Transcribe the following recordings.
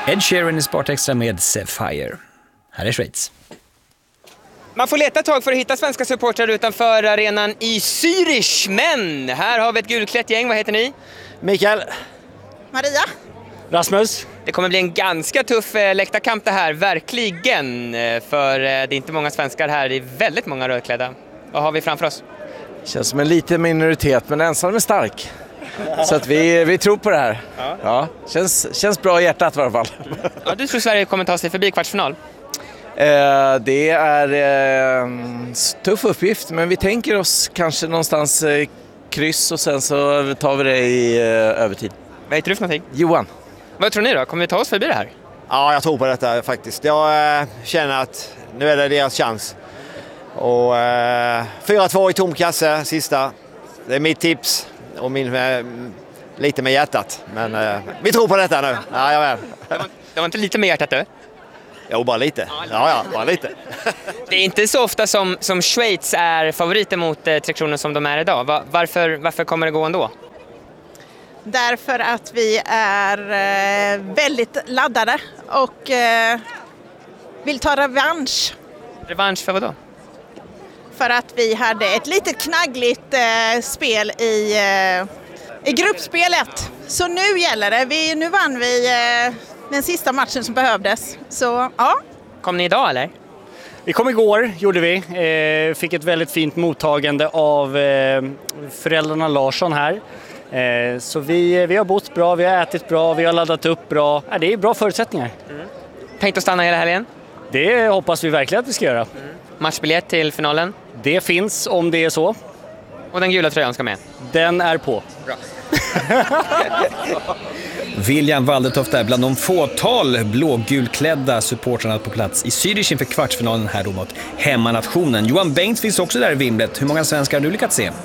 Ed Sheeran i Sportextra med Sapphire. Här är Schweiz. Man får leta ett tag för att hitta svenska supportrar utanför arenan i Zürich. Men här har vi ett gulklätt gäng. Vad heter ni? Mikael. Maria. Rasmus. Det kommer bli en ganska tuff läktarkamp det här, verkligen. För det är inte många svenskar här, det är väldigt många rödklädda. Vad har vi framför oss? Känns som en liten minoritet, men ensam är stark. Så att vi tror på det här. Ja, känns bra i hjärtat i alla fall. Ja, du tror Sverige kommer ta sig förbi kvartsfinal? Det är en tuff uppgift, men vi tänker oss kanske någonstans kryss och sen så tar vi det i övertid. Vad heter du för någonting? Johan. Vad tror ni då? Kommer vi ta oss förbi det här? Ja, jag tror på detta faktiskt. Jag känner att nu är det deras chans. Och 4-2 i tom kasse, sista. Det är mitt tips och lite med hjärtat. Men vi tror på detta nu. Ja, jag vet. Det var inte lite med hjärtat du? Jo, bara lite. Ja, bara lite. Det är inte så ofta som Schweiz är favoriter mot Tre Kronor som de är idag. Varför kommer det gå ändå? Därför att vi är väldigt laddade och vill ta revansch. Revansch för vad då? För att vi hade ett litet knaggligt spel i gruppspelet. Så nu gäller det. Nu vann vi den sista matchen som behövdes. Så ja. Kom ni idag eller? Vi kom igår, gjorde vi. Fick ett väldigt fint mottagande av föräldrarna Larsson här. Så vi har bott bra, vi har ätit bra, vi har laddat upp bra. Det är bra förutsättningar. Tänkt att stanna hela helgen? Det hoppas vi verkligen att vi ska göra. Matchbiljett till finalen? Det finns om det är så. Och den gula tröjan ska med? Den är på. Bra. William Waldertoft är bland de fåtal blågulklädda supportrarna på plats i Zürich inför kvartsfinalen här då mot hemmanationen. Johan Bengts finns också där i vimlet. Hur många svenskar har du lyckats se?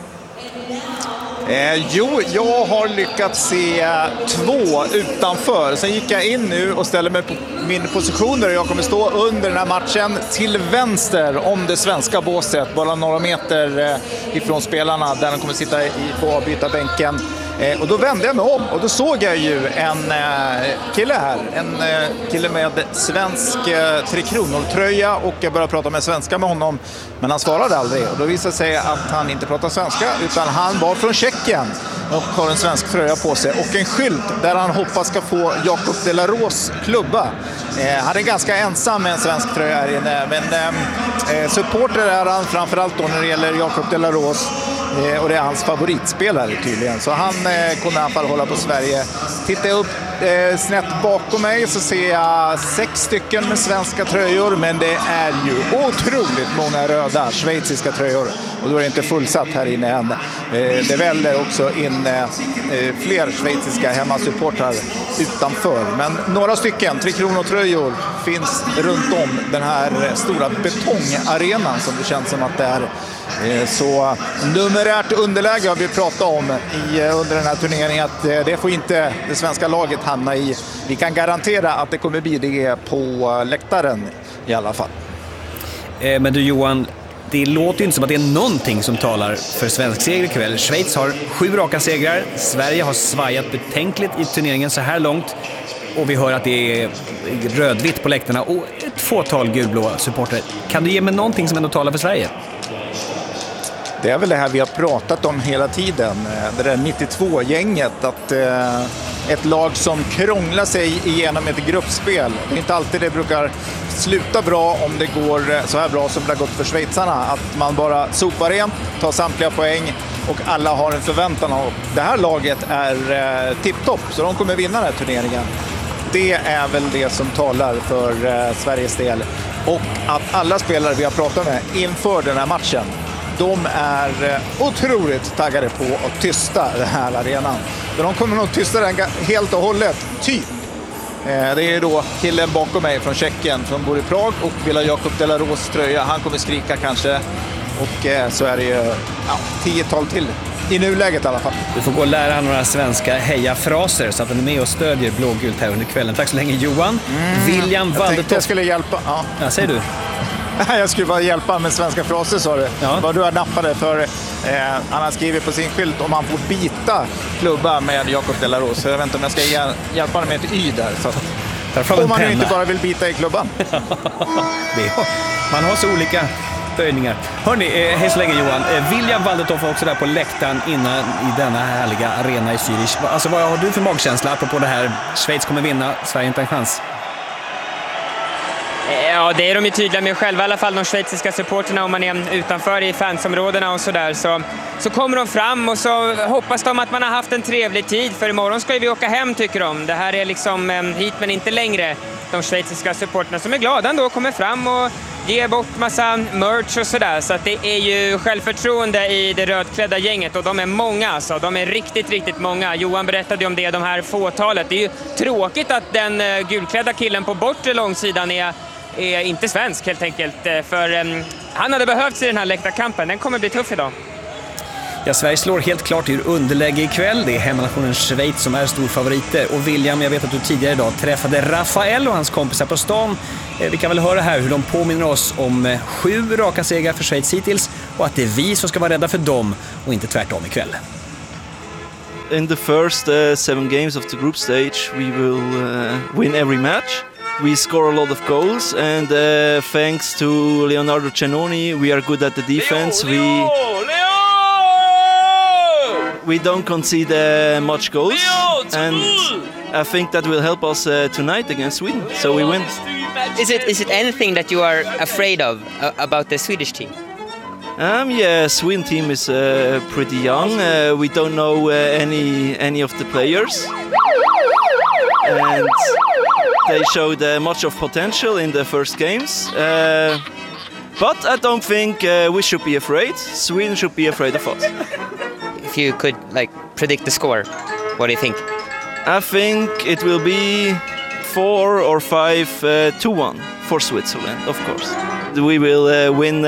Jo, jag har lyckats se 2 utanför. Sen gick jag in nu och ställer mig på min position där jag kommer stå under den här matchen till vänster om det svenska båset. Bara några meter ifrån spelarna där de kommer sitta på avbytarbänken. Och då vände jag mig om och då såg jag ju en kille här. En kille med svensk Tre Kronor-tröja och jag började prata med svenska med honom. Men han svarade aldrig och då visade sig att han inte pratar svenska utan han var från Tjeckien och har en svensk tröja på sig och en skylt där han hoppas ska få Jacob de la Rose klubba. Han är ganska ensam med en svensk tröja här inne men supporter är han framförallt då när det gäller Jacob de la Rose. Och det är hans favoritspelare tydligen. Så han kommer i alla fall hålla på Sverige. Tittar jag upp snett bakom mig så ser jag 6 stycken med svenska tröjor. Men det är ju otroligt många röda schweiziska tröjor. Och då är det inte fullsatt här inne än. Det väller också in fler schweiziska hemmasupportrar utanför. Men några stycken Tre Kronor-tröjor finns runt om den här stora betongarenan som det känns som att det är. Så numerärt underläge har vi pratat om under den här turneringen att det får inte det svenska laget hamna i. Vi kan garantera att det kommer bli det på läktaren i alla fall. Men du Johan, det låter ju inte som att det är någonting som talar för svensk seger ikväll. Schweiz har 7 raka segrar, Sverige har svajat betänkligt i turneringen så här långt. Och vi hör att det är rödvitt på läktarna och ett fåtal gulblå supporter. Kan du ge mig någonting som ändå talar för Sverige? Det är väl det här vi har pratat om hela tiden. Det där 92-gänget. Att ett lag som krånglar sig igenom ett gruppspel. Det är inte alltid det brukar sluta bra om det går så här bra som det har gått för schweizarna. Att man bara sopar rent, tar samtliga poäng och alla har en förväntan av. Det här laget är tipptopp så de kommer vinna den här turneringen. Det är väl det som talar för Sveriges del. Och att alla spelare vi har pratat med inför den här matchen, de är otroligt taggade på att tysta den här arenan. Men de kommer nog tysta den helt och hållet, typ. Det är då killen bakom mig från Tjeckien som bor i Prag och vill ha Jacob de la Rose tröja. Han kommer skrika kanske. Och så är det ju 10-tal till. I nuläget i alla fall. Du får gå och lära några svenska heja-fraser så att den är med och stödjer blågult här under kvällen. Tack så länge Johan. William Waldertoft. Jag tänkte jag skulle hjälpa. Ja, säger du? Jag skulle bara hjälpa med svenska fraser, sa du. Ja. Vad du har nappade för han har skrivit på sin skylt om han får bita klubba med Jacob de la Rose. Jag vet inte om jag ska hjälpa honom med ett Y där. Så Om man ju inte bara vill bita i klubban. Man har så olika böjningar. Hörrni, hej så länge Johan. William Waldetoff var också där på läktaren innan i denna härliga arena i Zürich. Alltså vad har du för magkänsla apropå det här? Schweiz kommer vinna, Sverige inte en chans. Ja, det är de ju tydliga med själva, i alla fall de schweiziska supporterna. Om man är utanför i fansområdena och sådär så kommer de fram och så hoppas de att man har haft en trevlig tid, för imorgon ska vi åka hem, tycker de. Det här är liksom hit men inte längre. De schweiziska supporterna som är glada ändå kommer fram och ger bort massa merch och sådär. Så att det är ju självförtroende i det rödklädda gänget, och de är många alltså. De är riktigt, riktigt många. Johan berättade om det, de här fåtalet. Det är ju tråkigt att den gulklädda killen på bortre långsidan är inte svensk helt enkelt, för han hade behövts i den här läktarkampen. Den kommer bli tuff idag. Ja, Sverige slår helt klart ur underläge ikväll. Det är hemmanationen Schweiz som är storfavoriter. Och William, jag vet att du tidigare idag träffade Rafael och hans kompisar på stan. Vi kan väl höra här hur de påminner oss om 7 raka segrar för Schweiz hittills och att det är vi som ska vara rädda för dem och inte tvärtom ikväll. In the first 7 games of the group stage, we will win every match. We score a lot of goals, and thanks to Leonardo Cennoni, we are good at the defense. We don't concede much goals, and I think that will help us tonight against Sweden, so we win. Is it anything that you are afraid of about the Swedish team? Yeah, Sweden team is pretty young. We don't know any of the players, and they showed much of potential in the first games. But I don't think we should be afraid. Sweden should be afraid of us. If you could predict the score, what do you think? I think it will be 4 or 5 2-1 for Switzerland, of course. We will win